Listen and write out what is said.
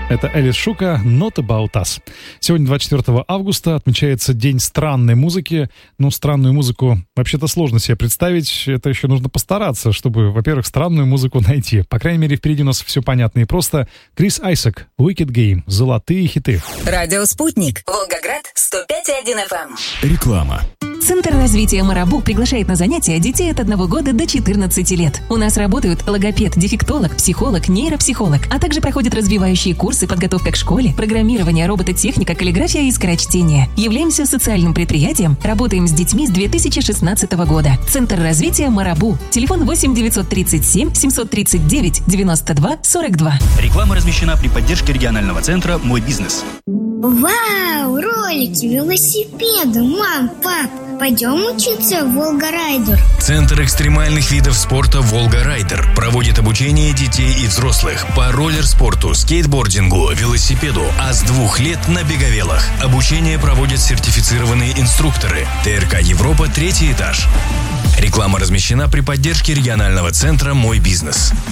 Это Элис Шука «Not About Us». Сегодня, 24 августа, отмечается День странной музыки. Ну, странную музыку вообще-то сложно себе представить. Это еще нужно постараться, чтобы, во-первых, странную музыку найти. По крайней мере, впереди у нас все понятно и просто. Крис Айсак, Wicked Game. Золотые хиты. Радио «Спутник». Волгоград, 105,1 FM. Реклама. Центр развития «Марабу» приглашает на занятия детей от 1 года до 14 лет. У нас работают логопед, дефектолог, психолог, нейропсихолог, а также проходят развивающие курсы, подготовка к школе, программирование, робототехника, каллиграфия и скорочтение. Являемся социальным предприятием, работаем с детьми с 2016 года. Центр развития «Марабу». Телефон 8 937 739 92 42. Реклама размещена при поддержке регионального центра «Мой бизнес». Вау, ролики, велосипеды, мам, пап, пойдем учиться в Волга-Райдер. Центр экстремальных видов спорта «Волга-Райдер» проводит обучение детей и взрослых по роллер-спорту, скейтбордингу, велосипеду, а с 2 лет на беговелах. Обучение проводят сертифицированные инструкторы. ТРК Европа, 3-й этаж. Реклама размещена при поддержке регионального центра «Мой бизнес».